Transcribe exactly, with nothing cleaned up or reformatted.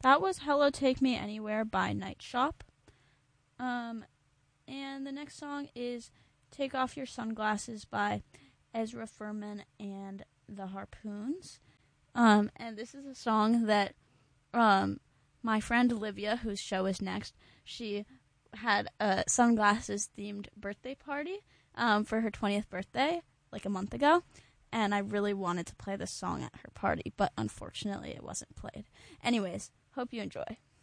that was Hello Take Me Anywhere by Night Shop. Um, and the next song is Take Off Your Sunglasses by Ezra Furman and the Harpoons. Um, and this is a song that um, my friend Olivia, whose show is next, she had a sunglasses-themed birthday party um, for her twentieth birthday, like a month ago. And I really wanted to play this song at her party, but unfortunately it wasn't played. Anyways, hope you enjoy.